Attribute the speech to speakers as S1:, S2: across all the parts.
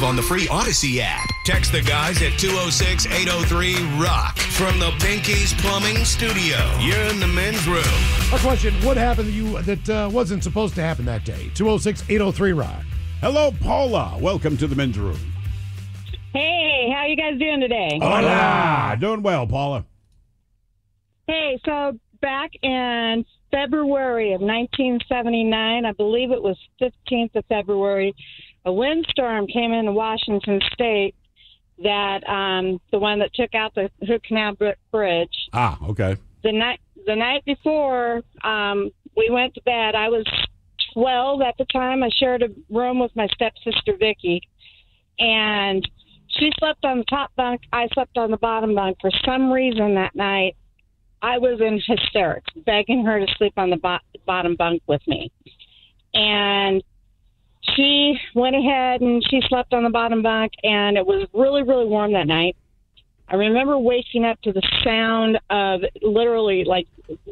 S1: on the free Odyssey app. Text the guys at 206-803-ROCK from the Pinky's Plumbing Studio. You're in the men's room.
S2: Our question, what happened to you that wasn't supposed to happen that day? 206-803-ROCK.
S3: Hello, Paula. Welcome to the men's room.
S4: Hey, how you guys doing today?
S3: Hola. Doing well, Paula.
S4: Hey, so back in February of 1979, I believe it was 15th of February, a windstorm came into Washington State that the one that took out the Hood Canal Bridge.
S3: Ah, okay.
S4: The night before we went to bed, I was 12 at the time. I shared a room with my stepsister Vicky, and she slept on the top bunk. I slept on the bottom bunk. For some reason that night, I was in hysterics, begging her to sleep on the bottom bunk with me. And she went ahead and she slept on the bottom bunk, and it was really, really warm that night. I remember waking up to the sound of literally like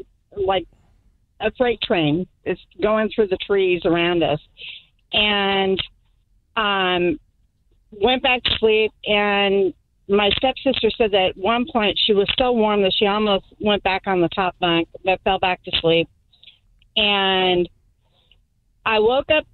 S4: a freight train. It's going through the trees around us. And went back to sleep, and my stepsister said that at one point she was so warm that she almost went back on the top bunk, but fell back to sleep. And I woke up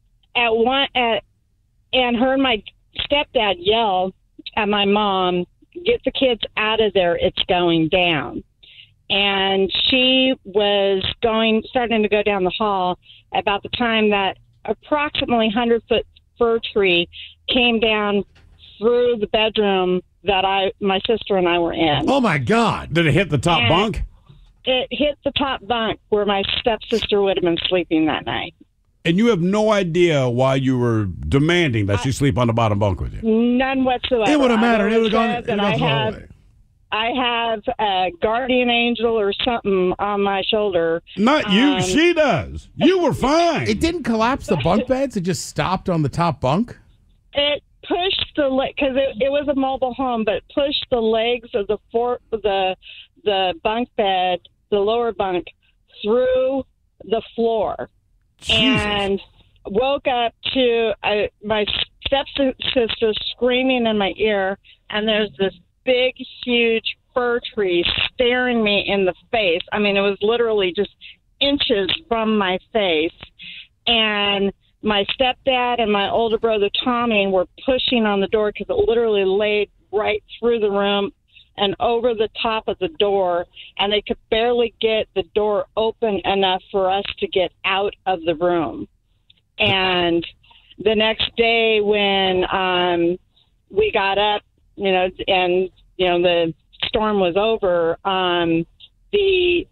S4: and heard my stepdad yell at my mom, "Get the kids out of there, it's going down." And she was starting to go down the hall about the time that approximately 100-foot fir tree came down through the bedroom that my sister and I were in.
S2: Oh, my God.
S3: Did it hit the top bunk?
S4: It hit the top bunk where my stepsister would have been sleeping that night.
S3: And you have no idea why you were demanding that she sleep on the bottom bunk with you?
S4: None whatsoever.
S2: It would have mattered. It would
S4: have
S2: have gone away.
S4: I have a guardian angel or something on my shoulder.
S3: Not you. She does. You were fine.
S5: It didn't collapse the bunk beds. It just stopped on the top bunk.
S4: It pushed because it was a mobile home, but pushed the legs of the bunk bed, the lower bunk, through the floor.
S3: Jesus.
S4: And woke up to my stepsister screaming in my ear, and there's this big, huge fir tree staring me in the face. I mean, it was literally just inches from my face. And my stepdad and my older brother, Tommy, were pushing on the door because it literally laid right through the room and over the top of the door, and they could barely get the door open enough for us to get out of the room. And the next day when we got up, and the storm was over, the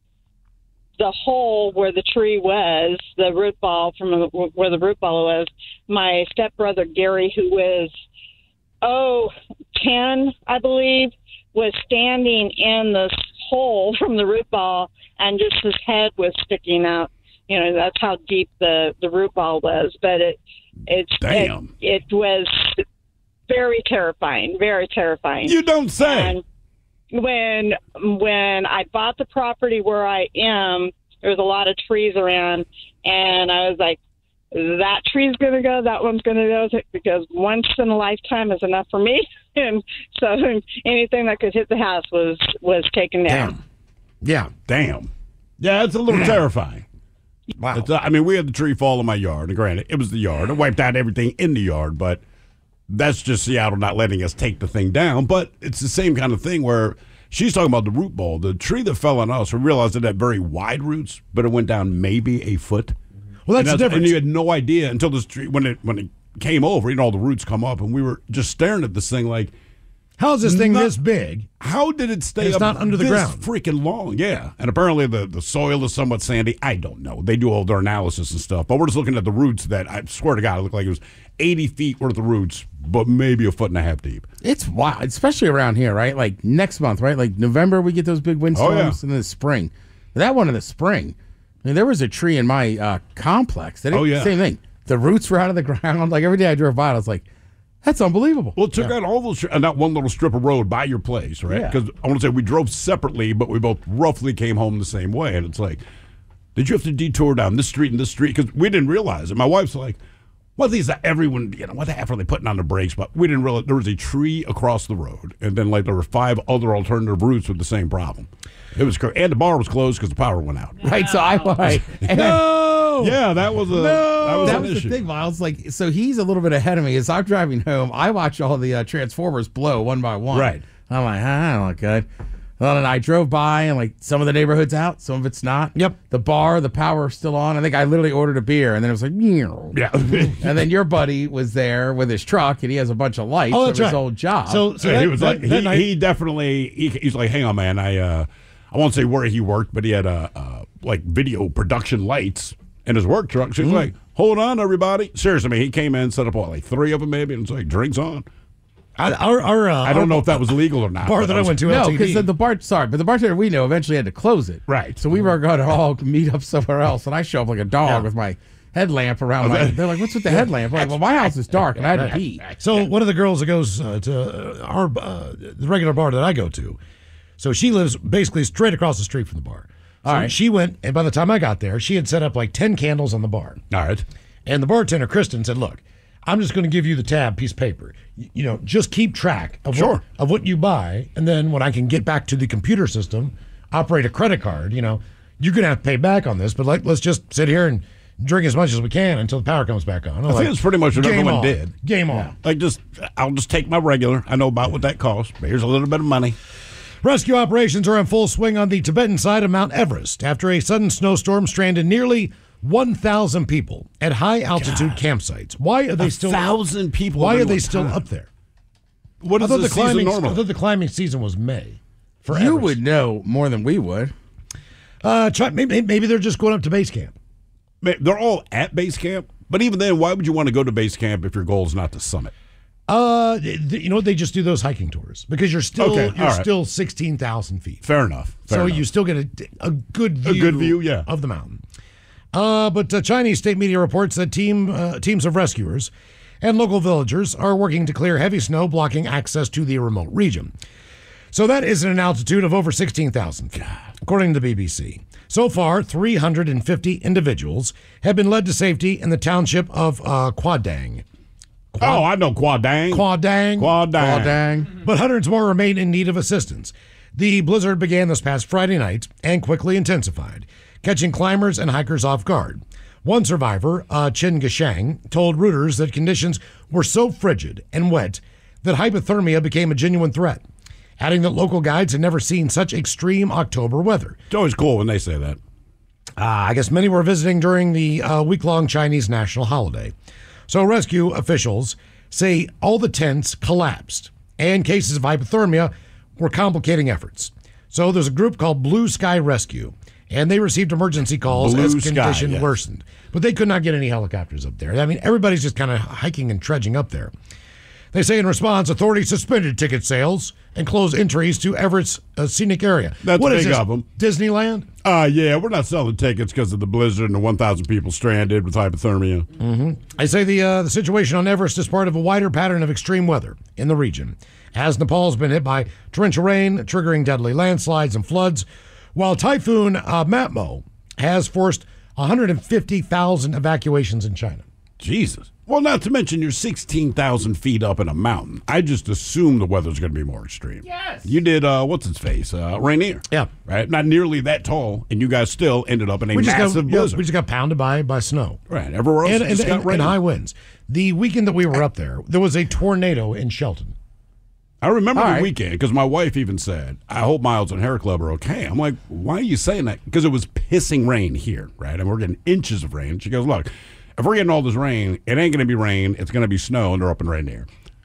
S4: hole where the tree was, the root ball where the root ball was, my stepbrother Gary, who was 10, I believe, was standing in this hole from the root ball, and just his head was sticking out. That's how deep the root ball was. But it was very terrifying, very terrifying.
S3: You don't say.
S4: And when I bought the property where I am, there was a lot of trees around, and I was like, that tree's going to go, that one's going to go, because once in a lifetime is enough for me. And so anything that could hit the house was taken down.
S2: Damn. Yeah.
S3: Damn. Yeah, it's a little terrifying.
S2: Wow.
S3: We had the tree fall in my yard, and granted, it was the yard. It wiped out everything in the yard, but that's just Seattle not letting us take the thing down. But it's the same kind of thing where she's talking about the root ball. The tree that fell on us, we realized it had very wide roots, but it went down maybe a foot.
S2: Well, that's the difference.
S3: And you had no idea until this tree, when it came over, all the roots come up, and we were just staring at this thing like,
S2: how is this thing this big?
S3: How did it stay
S2: it's
S3: up
S2: not under the
S3: this
S2: ground?
S3: Freaking long? Yeah. And apparently the soil is somewhat sandy. I don't know. They do all their analysis and stuff. But we're just looking at the roots that, I swear to God, it looked like it was 80 feet worth of roots, but maybe a foot and a half deep.
S5: It's wild, especially around here, right? Like next month, right? Like November, we get those big windstorms, and then the spring. That one in the spring, I mean, there was a tree in my complex. Same thing. The roots were out of the ground. Like every day I drove by, I was like, that's unbelievable.
S3: Well, it took out all those, that one little strip of road by your place, right? Because I want to say we drove separately, but we both roughly came home the same way. And it's like, did you have to detour down this street and this street? Because we didn't realize it. My wife's like, One thing is that everyone, what the F are they putting on the brakes? But we didn't realize there was a tree across the road, and then there were 5 other alternative routes with the same problem. It was crazy. And the bar was closed because the power went out.
S5: Right, so
S2: No!
S3: Yeah, that was an issue.
S5: The thing, Miles. So he's a little bit ahead of me. As I'm driving home, I watch all the Transformers blow one by one.
S3: Right.
S5: I'm like, I don't look good. Well, and I drove by, and some of the neighborhood's out, some of it's not.
S2: Yep.
S5: The bar, the power's still on. I think I literally ordered a beer, and then it was like,
S3: yeah.
S5: And then your buddy was there with his truck, and he has a bunch of lights of his old job.
S2: So
S3: he was he definitely he's like, hang on, man. I won't say where he worked, but he had video production lights in his work truck. So he's like, hold on, everybody. Seriously, man, he came in, set up 3 of them maybe, and it's like, drinks on.
S2: I
S3: don't know if that was legal or not.
S2: Bar that I went to,
S5: no, because the bartender we know eventually had to close it.
S3: Right.
S5: So we were going to all meet up somewhere else, and I show up like a dog with my headlamp around. They're like, "What's with the headlamp?" I'm like, well, my house is dark, and I had to pee.
S2: So one of the girls that goes to the regular bar that I go to, so she lives basically straight across the street from the bar. So
S5: all right.
S2: She went, and by the time I got there, she had set up 10 candles on the bar.
S3: All right.
S2: And the bartender, Kristen, said, look, I'm just going to give you the tab piece of paper. Just keep track of what you buy, and then when I can get back to the computer system, operate a credit card, you're going to have to pay back on this, but let's just sit here and drink as much as we can until the power comes back on.
S3: I think it's pretty much what everyone did.
S2: Game on.
S3: I'll just take my regular. I know about what that costs, but here's a little bit of money.
S2: Rescue operations are in full swing on the Tibetan side of Mount Everest after a sudden snowstorm stranded nearly 1,000 people at high-altitude campsites. Why are they still
S3: 1,000 people?
S2: Why are they still up there?
S3: What is the season normally?
S2: I thought the climbing season was May.
S5: For you Everest. Would know more than we would.
S2: Maybe they're just going up to base camp.
S3: They're all at base camp, but even then, why would you want to go to base camp if your goal is not to summit?
S2: They just do those hiking tours because you're still 16,000 feet.
S3: Fair enough.
S2: You still get a good view, of the mountain. But Chinese state media reports that teams of rescuers and local villagers are working to clear heavy snow blocking access to the remote region. So that is at an altitude of over 16,000 feet, according to the BBC. So far, 350 individuals have been led to safety in the township of Kwadang.
S3: I know Kwadang.
S2: But hundreds more remain in need of assistance. The blizzard began this past Friday night and quickly intensified, catching climbers and hikers off guard. One survivor, Chen Gashang, told Reuters that conditions were so frigid and wet that hypothermia became a genuine threat, adding that local guides had never seen such extreme October weather.
S3: It's always cool when they say that.
S2: I guess many were visiting during the week-long Chinese national holiday. So rescue officials say all the tents collapsed, and cases of hypothermia were complicating efforts. So there's a group called Blue Sky Rescue, and they received emergency calls as condition worsened. But they could not get any helicopters up there. I mean, everybody's just kind of hiking and trudging up there. They say in response, authorities suspended ticket sales and closed entries to Everett's scenic area.
S3: That's big of them.
S2: Disneyland?
S3: Yeah, we're not selling tickets because of the blizzard and the 1,000 people stranded with hypothermia.
S2: Mm-hmm. I say the situation on Everest is part of a wider pattern of extreme weather in the region, as Nepal's been hit by torrential rain, triggering deadly landslides and floods, while Typhoon Matmo has forced 150,000 evacuations in China.
S3: Jesus. Well, not to mention you're 16,000 feet up in a mountain. I just assume the weather's going to be more extreme.
S2: Yes.
S3: You did, what's its face? Rainier.
S2: Yeah.
S3: Right? Not nearly that tall, and you guys still ended up in a massive blizzard.
S2: We just got pounded by snow.
S3: Right. Everywhere else just got rain.
S2: And high winds. The weekend that we were up there was a tornado in Shelton.
S3: I remember the weekend because my wife even said, I hope Miles and Hair Club are okay. I'm like, why are you saying that? Because it was pissing rain here, right? And we're getting inches of rain. She goes, look, if we're getting all this rain, it ain't going to be rain. It's going to be snow, and they're up in Rainier.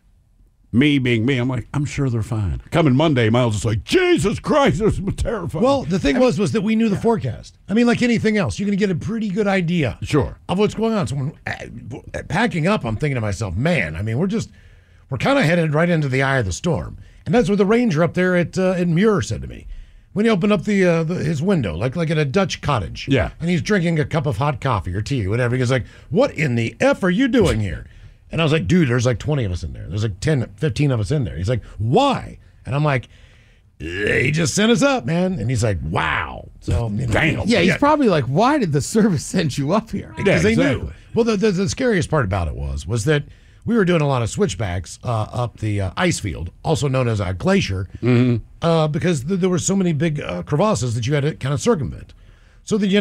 S3: Me being me, I'm like, I'm sure they're fine. Coming Monday, Miles is like, Jesus Christ, this was terrifying.
S2: Well, the thing was that we knew the forecast. I mean, like anything else, you're going to get a pretty good idea of what's going on. So when packing up, I'm thinking to myself, man, I mean, we're kind of headed right into the eye of the storm. And that's what the ranger up there at Muir said to me. When he opened up his window, like at a Dutch cottage.
S3: Yeah.
S2: And he's drinking a cup of hot coffee or tea or whatever. He goes like, what in the F are you doing here? And I was like, dude, there's like 20 of us in there. There's like 10, 15 of us in there. He's like, why? And I'm like, They just sent us up, man. And he's like, wow. So,
S3: damn.
S5: Yeah, he's probably like, why did the service send you up here?
S2: Because they knew. Well, the scariest part about it was that we were doing a lot of switchbacks up the ice field, also known as a glacier, because there were so many big crevasses that you had to kind of circumvent. So then you